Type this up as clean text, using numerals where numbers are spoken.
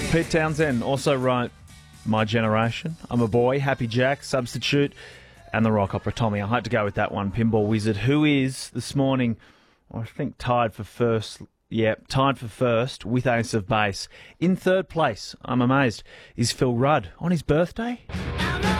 Pete Townsend also wrote My Generation, I'm a Boy, Happy Jack, Substitute, and the rock opera Tommy. I had to go with that one, Pinball Wizard, who is this morning, I think, tied for first with Ace of Base. In third place, I'm amazed, is Phil Rudd on his birthday.